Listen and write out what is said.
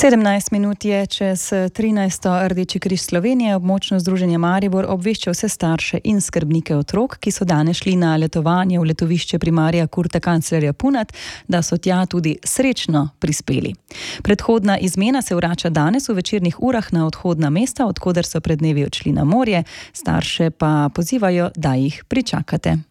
17 minut je čez 13. Rdeči križ Slovenije, območno združenje Maribor obvešča vse starše in skrbnike otrok, ki so danes šli na letovanje v letovišče primarija Kurta Kanclerja Punat, da so tja tudi srečno prispeli. Predhodna izmena se vrača danes v večernih urah na odhodna mesta, odkoder so pred dnevi odšli na morje, starše pa pozivajo, da jih pričakate.